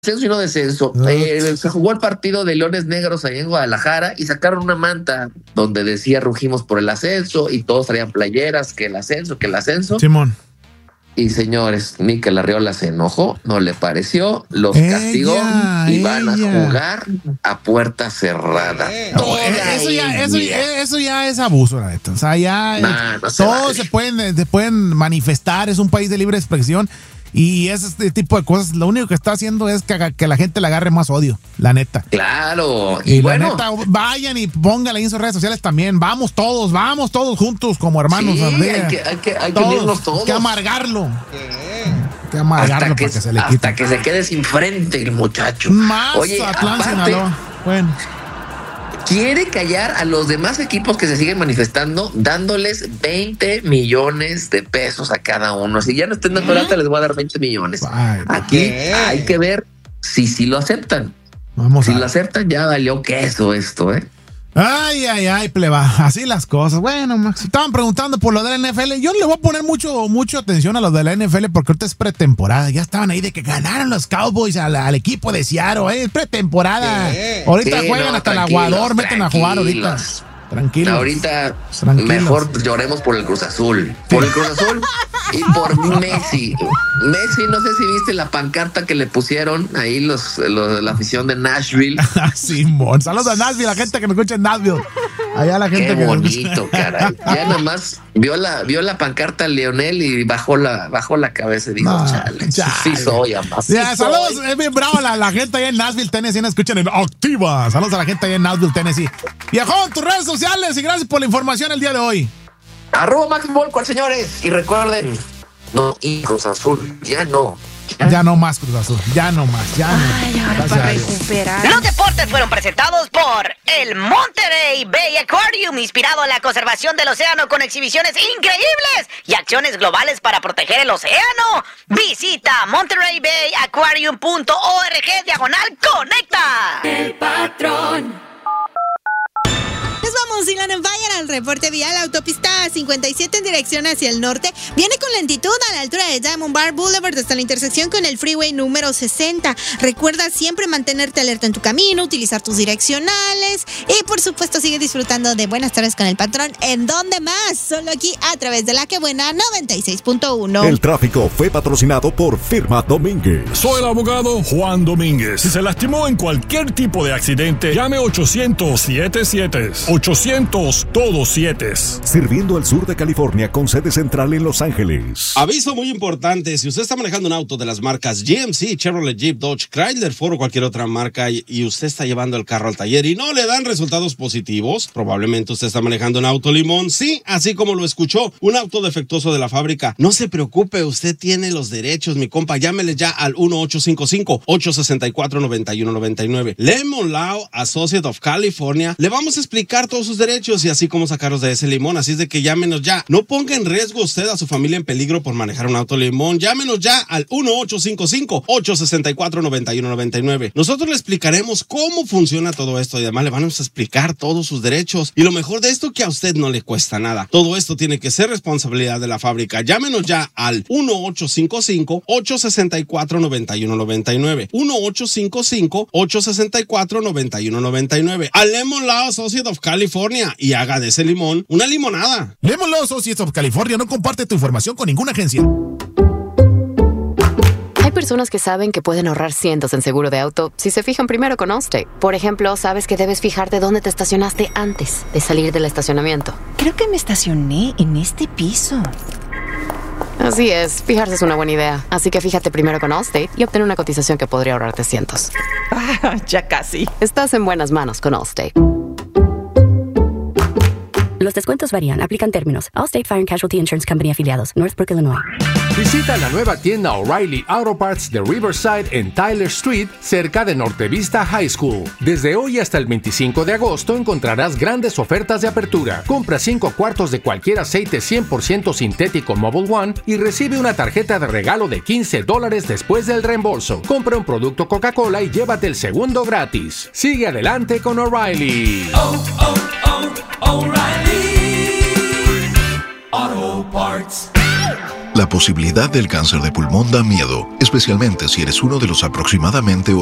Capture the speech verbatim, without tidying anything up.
ascenso y no descenso. Eh, se jugó el partido de Leones Negros ahí en Guadalajara y sacaron una manta donde decía rugimos por el ascenso y todos traían playeras, que el ascenso, que el ascenso. Simón. Y señores, Mikel Arriola se enojó, no le pareció, los ella, castigó y ella. van a jugar a puerta cerrada. No, eso, ya, eso, ya, eso ya es abuso, la neta. O sea, ya nah, no se todos se pueden, se pueden manifestar, es un país de libre expresión. Y ese tipo de cosas, lo único que está haciendo es que, que la gente le agarre más odio, la neta. Claro. Y, y bueno, la neta, vayan y pónganle ahí en sus redes sociales también. Vamos todos, vamos todos juntos como hermanos. Sí, hay que, hay que, hay que unirnos todos. Hay que amargarlo. ¿Qué? Hay que amargarlo hasta que, para que se le quite. Hasta que se quede sin frente el muchacho. Más Oye, Atlán, aparte, Sinaloa. Bueno. Quiere callar a los demás equipos que se siguen manifestando, dándoles veinte millones de pesos a cada uno. Si ya no estén dando lata, les voy a dar veinte millones. Ay, Aquí ¿qué? Hay que ver si sí si lo aceptan. Vamos si a... lo aceptan, ya valió queso esto, ¿eh? Ay, ay, ay, pleba, así las cosas. Bueno, Max, estaban preguntando por lo de la N F L. Yo le voy a poner mucho, mucho atención a lo de la N F L porque ahorita es pretemporada. Ya estaban ahí de que ganaron los Cowboys al, al equipo de Seattle, ¿eh? Es pretemporada. ¿Qué? Ahorita sí, juegan no, hasta el aguador, meten a jugar ahorita. Tranquilo. Ahorita Tranquilos. Mejor lloremos por el Cruz Azul. Por el Cruz Azul y por Messi. Messi, no sé si viste la pancarta que le pusieron ahí los, los la afición de Nashville. Simón, saludos a Nashville, la gente que me escucha en Nashville. Allá la gente Qué que bonito, caray. Ya nada más vio la, vio la pancarta Lionel y bajó la, bajó la cabeza y dijo, no, chale, chale, sí soy, amás. Sí ya, saludos, soy. Es bien bravo la, la gente allá en Nashville, Tennessee, nos escuchan en Activa. Saludos a la gente allá en Nashville, Tennessee. Viajó en tus redes sociales y gracias por la información el día de hoy. Arroba Max Volcual, señores. Y recuerden, no, y Cruz Azul, ya no. Ya, ya no más Cruz Azul, ya no más, ya no. Ay, ahora para recuperar. Los deportes fueron presentados por el Monterey Bay Aquarium, inspirado en la conservación del océano con exhibiciones increíbles y acciones globales para proteger el océano. Visita monterey bay aquarium punto org diagonal conecta. El patrón. Nos vamos, Dylan on Fire, al reporte vial. Autopista cincuenta y siete en dirección hacia el norte viene con lentitud a la altura de Diamond Bar Boulevard hasta la intersección con el freeway número sesenta. Recuerda siempre mantenerte alerta en tu camino, utilizar tus direccionales y por supuesto sigue disfrutando de Buenas Tardes con el Patrón. ¿En dónde más? Solo aquí a través de La Que Buena noventa y seis punto uno. El tráfico fue patrocinado por Firma Domínguez. Soy el abogado Juan Domínguez. Si se lastimó en cualquier tipo de accidente, llame ochocientos siete siete. ochocientos todos siete. Sirviendo al sur de California con sede central en Los Ángeles. Aviso muy importante, si usted está manejando un auto de las marcas G M C, Chevrolet, Jeep, Dodge, Chrysler, Ford o cualquier otra marca y, y usted está llevando el carro al taller y no le dan resultados positivos, probablemente usted está manejando un auto limón, sí, así como lo escuchó, un auto defectuoso de la fábrica. No se preocupe, usted tiene los derechos, mi compa, llámele ya al uno ocho cinco cinco, ocho seis cuatro, nueve uno nueve nueve. Lemon Law Associate of California, le vamos a explicar todos sus derechos y así como sacarlos de ese limón, así es de que llámenos ya. No ponga en riesgo usted a su familia en peligro por manejar un auto limón. Llámenos ya al uno ocho cinco cinco, ocho seis cuatro, nueve uno nueve nueve. Nosotros le explicaremos cómo funciona todo esto y además le vamos a explicar todos sus derechos. Y lo mejor de esto, que a usted no le cuesta nada. Todo esto tiene que ser responsabilidad de la fábrica. Llámenos ya al uno ocho cinco cinco, ocho seis cuatro, nueve uno nueve nueve. uno ocho cinco cinco, ocho seis cuatro, nueve uno nueve nueve. A Lemon Law Associate of California y haga de ese limón una limonada. Lemon Law Associates of California no comparte tu información con ninguna agencia. Hay personas que saben que pueden ahorrar cientos en seguro de auto si se fijan primero con Allstate. Por ejemplo, sabes que debes fijarte dónde te estacionaste antes de salir del estacionamiento. Creo que me estacioné en este piso. Así es, fijarse es una buena idea. Así que fíjate primero con Allstate y obtén una cotización que podría ahorrarte cientos. Ah, ya casi. Estás en buenas manos con Allstate. Los descuentos varían. Aplican términos. Allstate Fire and Casualty Insurance Company afiliados. Northbrook, Illinois. Visita la nueva tienda O'Reilly Auto Parts de Riverside en Tyler Street, cerca de Nortevista High School. Desde hoy hasta el veinticinco de agosto encontrarás grandes ofertas de apertura. Compra cinco cuartos de cualquier aceite cien por ciento sintético Mobil One y recibe una tarjeta de regalo de quince dólares después del reembolso. Compra un producto Coca-Cola y llévate el segundo gratis. Sigue adelante con O'Reilly. Oh, oh, oh, O'Reilly Auto Parts. La posibilidad del cáncer de pulmón da miedo, especialmente si eres uno de los aproximadamente